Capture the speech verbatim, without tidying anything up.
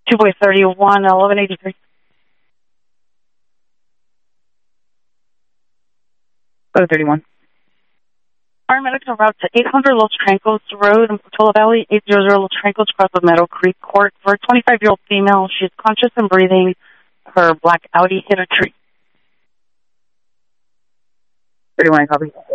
two boy thirty-one, eleven eighty-three. Go to thirty-one. Paramedics are route to eight hundred Los Trancos Road in Portola Valley, eight hundred Los Trancos, across of Meadow Creek Court. For a twenty-five-year-old female, she is conscious and breathing. Her black Audi hit a tree. thirty-one, I copy.